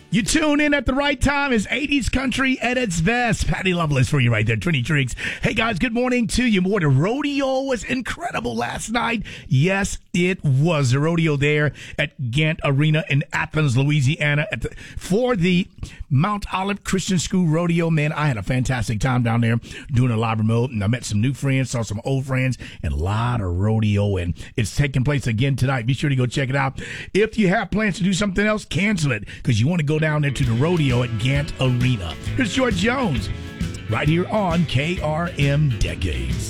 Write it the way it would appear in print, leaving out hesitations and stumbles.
You tune in at the right time. It's 80s country at its best. Patty Loveless for you right there, Trini Triggs. Hey, guys, good morning to you. Boy, the rodeo was incredible last night. Yes, it was. The rodeo there at Gant Arena in Athens, Louisiana for the Mount Olive Christian School Rodeo. Man, I had a fantastic time down there doing a live remote, and I met some new friends, saw some old friends, and a lot of rodeo, and it's taking place again tonight. Be sure to go check it out. If you have plans to do something else, cancel it, because you want to go down there to the rodeo at Gant Arena. Here's George Jones right here on KRM Decades.